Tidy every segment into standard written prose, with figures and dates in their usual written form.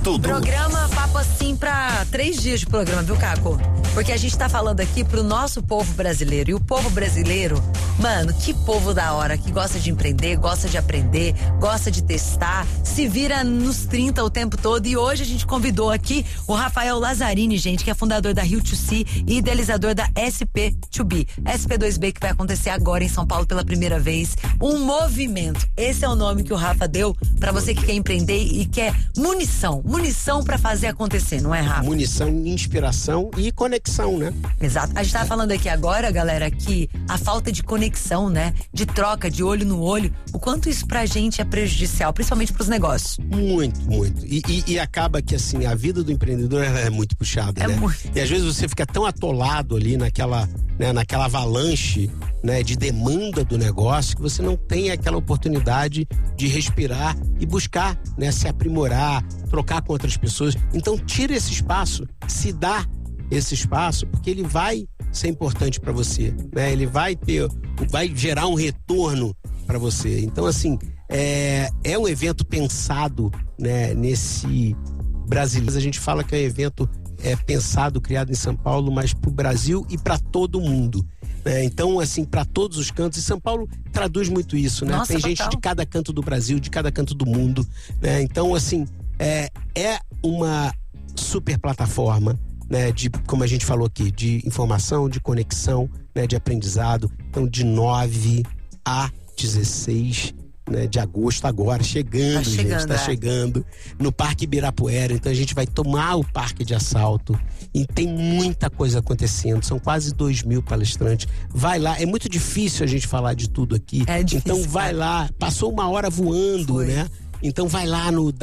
tudo. Programa Papo Assim pra 3 dias de programa, viu, Caco? Porque a gente tá falando aqui pro nosso povo brasileiro. E o povo brasileiro, mano, que povo da hora, que gosta de empreender, gosta de aprender, gosta de testar, se vira nos 30 o tempo todo. E hoje a gente convidou aqui o Rafael Lazzarini, gente, que é fundador da Rio2C e idealizador da SP2B. SP2B que vai acontecer agora em São Paulo pela primeira vez. Um movimento. Esse é o nome que o Rafa deu pra você que quer empreender e quer munição pra fazer acontecer, não é, Rafa? Munição, inspiração e conexão, né? Exato. A gente tava falando aqui agora, galera, que a falta de conexão, né? De troca, de olho no olho, o quanto isso pra gente é prejudicial, principalmente pros negócios. Muito, muito. E acaba que, assim, a vida do empreendedor ela é muito puxada, né? Muito. E às vezes você fica tão atolado ali naquela avalanche, né, de demanda do negócio, que você não tem aquela oportunidade de respirar e buscar, né, se aprimorar, trocar com outras pessoas. Então tira esse espaço, se dá esse espaço, porque ele vai ser importante para você, né? Ele vai gerar um retorno para você. Então, assim, é um evento pensado, né, nesse brasileiro. A gente fala que é um evento pensado, criado em São Paulo, mas para o Brasil e para todo mundo. Então, assim, para todos os cantos. E São Paulo traduz muito isso, né? Nossa, tem gente de cada canto do Brasil, de cada canto do mundo, né? Então, assim, é uma super plataforma, né? Como a gente falou aqui, de informação, de conexão, né? De aprendizado. Então, de 9 a 16 de agosto agora, chegando, tá chegando no Parque Ibirapuera. Então a gente vai tomar o parque de assalto e tem muita coisa acontecendo, são quase 2.000 palestrantes. Vai lá, é muito difícil a gente falar de tudo aqui, então vai lá, passou uma hora voando, né? Então vai lá no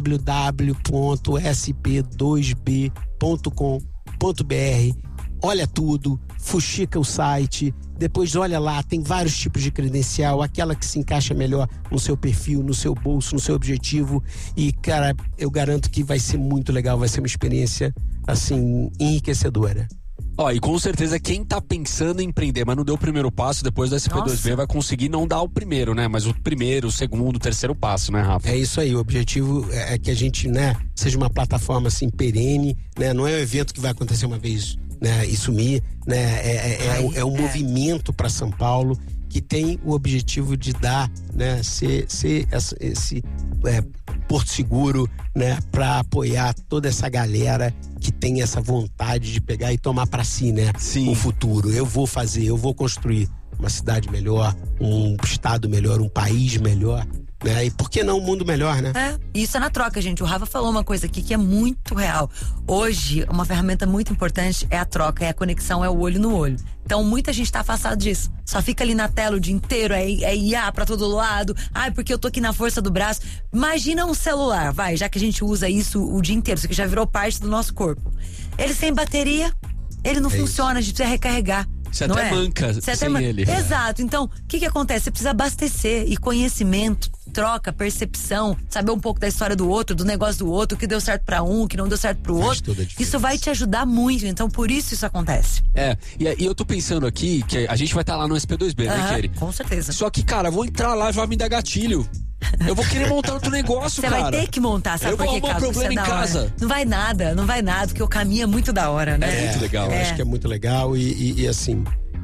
www.sp2b.com.br, olha tudo, fuxica o site, depois olha lá, tem vários tipos de credencial, aquela que se encaixa melhor no seu perfil, no seu bolso, no seu objetivo. E, cara, eu garanto que vai ser muito legal, vai ser uma experiência, assim, enriquecedora. E com certeza quem tá pensando em empreender, mas não deu o primeiro passo, depois da SP2B vai conseguir não dar o primeiro, né? Mas o primeiro, o segundo, o terceiro passo, né, Rafa? É isso aí, o objetivo é que a gente, né, seja uma plataforma, assim, perene, né? Não é um evento que vai acontecer uma vez, né, e sumir, né? É um movimento para São Paulo que tem o objetivo de dar, né, ser esse porto seguro, né, para apoiar toda essa galera que tem essa vontade de pegar e tomar para si, né? Sim. O futuro. Eu vou construir uma cidade melhor, um estado melhor, um país melhor, né? E por que não um mundo melhor, né? Isso é na troca, gente. O Rafa falou uma coisa aqui que é muito real. Hoje, uma ferramenta muito importante é a troca, é a conexão, é o olho no olho. Então, muita gente tá afastada disso. Só fica ali na tela o dia inteiro, é IA pra todo lado. Porque eu tô aqui na força do braço. Imagina um celular, já que a gente usa isso o dia inteiro, isso aqui já virou parte do nosso corpo. Ele sem bateria, ele não funciona, a gente precisa recarregar. Você até manca sem ele. Exato. Então, o que acontece? Você precisa abastecer. E conhecimento, troca, percepção, saber um pouco da história do outro, do negócio do outro, o que deu certo pra um, o que não deu certo pro outro. Isso vai te ajudar muito. Então, por isso acontece. E eu tô pensando aqui que a gente vai estar lá no SP2B, né, Kelly? Com certeza. Só que, cara, vou entrar lá e vai me dar gatilho. Eu vou querer montar outro negócio, cara. Você vai ter que montar, sabe por quê? Eu vou arrumar problema em casa. Não vai nada, porque o caminho é muito da hora, né? É muito legal. Eu acho que é muito legal e assim,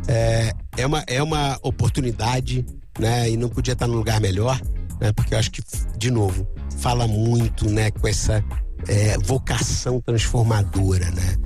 é uma oportunidade, né? E não podia estar num lugar melhor, né? Porque eu acho que, de novo, fala muito, né? Com essa vocação transformadora, né?